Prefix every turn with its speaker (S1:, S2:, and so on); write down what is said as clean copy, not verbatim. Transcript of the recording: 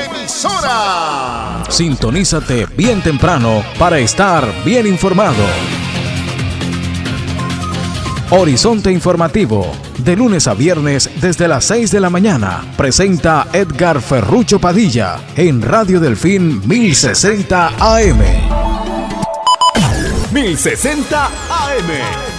S1: emisora.
S2: Sintonízate bien temprano para estar bien informado. Horizonte Informativo, de lunes a viernes desde las 6 de la mañana, presenta Edgar Ferrucho Padilla en Radio Delfín 1060 AM.
S3: 1060 AM.